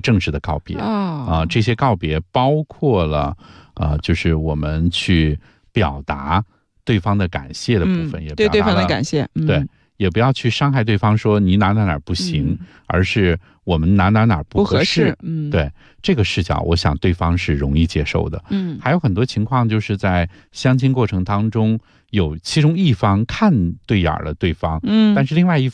正式的告别这些告别包括了就是我们去表达对方的感谢的部分，也对对方的感谢， 对，也不要去伤害对方说你哪不行，而是我们哪不合适，对，这个视角我想对方是容易接受的。还有很多情况就是在相亲过程当中有其中一方看对眼了对方，但是另外一方